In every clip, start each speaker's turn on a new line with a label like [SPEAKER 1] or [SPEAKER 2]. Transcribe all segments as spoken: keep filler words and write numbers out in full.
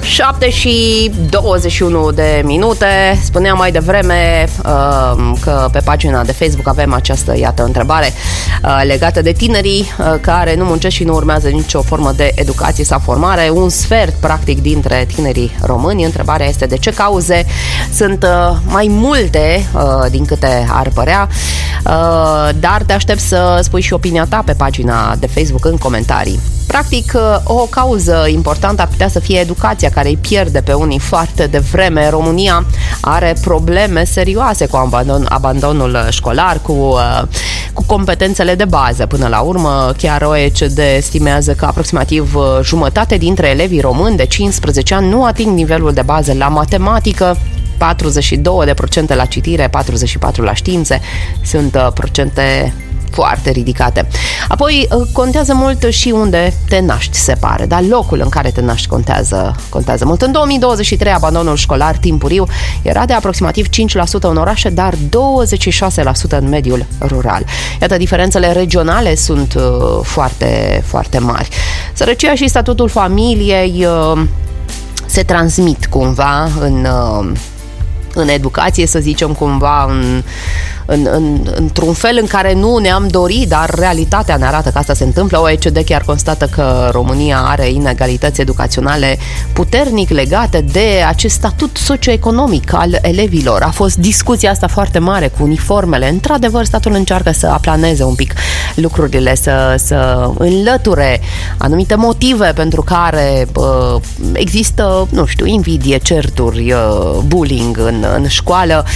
[SPEAKER 1] șapte și douăzeci și unu de minute. Spuneam mai devreme uh, că pe pagina de Facebook avem această, iată, întrebare uh, legată de tinerii uh, care nu muncesc și nu urmează nicio formă de educație sau formare. Un sfert, practic, dintre tinerii români. Întrebarea este de ce cauze. Sunt uh, mai multe uh, din câte ar părea, uh, dar te aștept să spui și opinia ta pe pagina de Facebook în comentarii. Practic, o cauză importantă ar putea să fie educația, care îi pierde pe unii foarte devreme. România are probleme serioase cu abandon, abandonul școlar, cu, cu competențele de bază. Până la urmă, chiar O E C D estimează că aproximativ jumătate dintre elevii români de cincisprezece ani nu ating nivelul de bază la matematică, patruzeci și două la sută la citire, patruzeci și patru la sută la științe. Sunt procente foarte ridicate. Apoi contează mult și unde te naști, se pare, dar locul în care te naști contează, contează mult. În două mii douăzeci și trei, abandonul școlar timpuriu era de aproximativ cinci la sută în orașe, dar douăzeci și șase la sută în mediul rural. Iată, diferențele regionale sunt uh, foarte, foarte mari. Sărăcia și statutul familiei uh, se transmit cumva în... Uh, în educație, să zicem, cumva în, în, în, într-un fel în care nu ne-am dorit, dar realitatea ne arată că asta se întâmplă. O E C D chiar constată că România are inegalități educaționale puternic legate de acest statut socioeconomic al elevilor. A fost discuția asta foarte mare cu uniformele. Într-adevăr, statul încearcă să aplaneze un pic lucrurile, să, să înlăture anumite motive pentru care uh, există, nu știu, invidie, certuri, uh, bullying în în școală.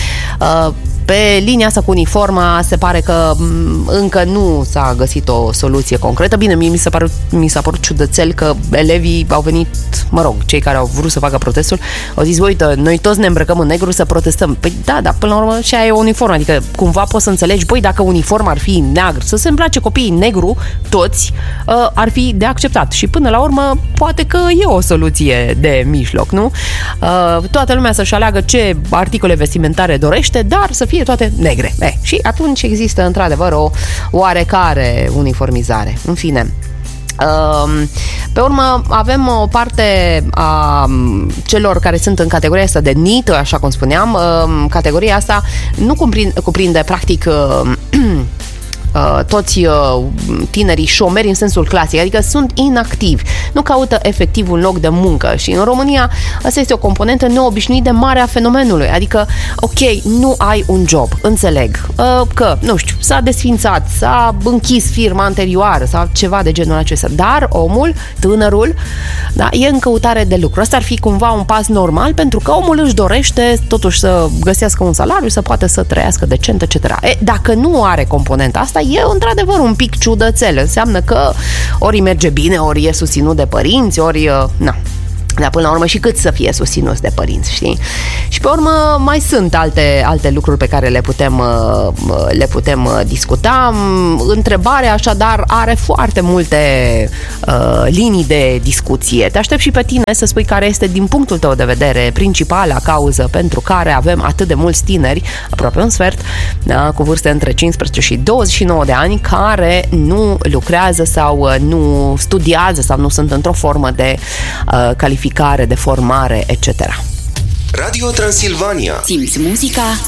[SPEAKER 1] Pe linia asta cu uniforma se pare că încă nu s-a găsit o soluție concretă. Bine, mie mi s-a părut, mi s-a părut ciudățel că elevii au venit, mă rog, cei care au vrut să facă protestul, au zis, uite, noi toți ne îmbrăcăm în negru să protestăm. Păi da, dar până la urmă și aia e o uniformă, adică cumva poți să înțelegi, băi, dacă uniforma ar fi neagră, să se îmbrace copiii negru, toți, ar fi de acceptat. Și până la urmă, poate că e o soluție de mijloc, nu? Toată lumea să-și aleagă ce articole vestimentare dorește, dar să fie toate negre. E, și atunci există într-adevăr o oarecare uniformizare. În fine, pe urmă avem o parte a celor care sunt în categoria asta de NEET, așa cum spuneam. Categoria asta nu cuprinde, cuprinde practic toți tinerii șomeri în sensul clasic, adică sunt inactivi, nu caută efectiv un loc de muncă. Și în România asta este o componentă neobișnuit de mare a fenomenului, adică ok, nu ai un job, înțeleg că, nu știu, s-a desfințat, s-a închis firma anterioară sau ceva de genul acesta, dar omul, tânărul, da, e în căutare de lucru. Asta ar fi cumva un pas normal, pentru că omul își dorește totuși să găsească un salariu, să poată să trăiască decent, et cetera. E, dacă nu are componenta asta, e într-adevăr un pic ciudățel. Înseamnă că ori merge bine, ori e susținut de părinți, ori... na. Dar până la urmă și cât să fie susținuți de părinți, știi? Și pe urmă mai sunt alte, alte lucruri pe care le putem, le putem discuta. Întrebarea așadar are foarte multe uh, linii de discuție. Te aștept și pe tine să spui care este, din punctul tău de vedere, principala cauză pentru care avem atât de mulți tineri, aproape un sfert, da, cu vârste între cincisprezece și douăzeci și nouă de ani, care nu lucrează sau nu studiază sau nu sunt într-o formă de uh, calificare, de formare, et cetera.
[SPEAKER 2] Radio Transilvania.
[SPEAKER 3] Simți muzica